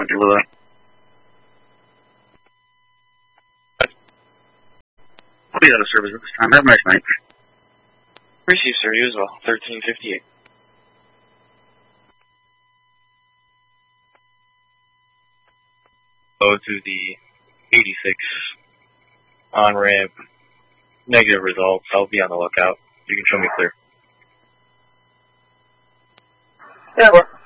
Roger, Lua. I'll be out of service at this time. Have a nice night. Receive, sir. You as well. 1358. Go to the 86 on-ramp. Negative results. I'll be on the lookout. You can show me clear. Yeah, well.